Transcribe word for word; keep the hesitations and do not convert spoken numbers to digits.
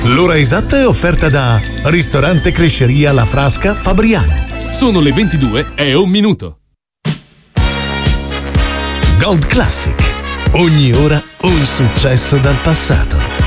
L'ora esatta è offerta da Ristorante Cresceria La Frasca Fabriano. Sono le ventidue e un minuto. Gold Classic. Ogni ora un successo dal passato.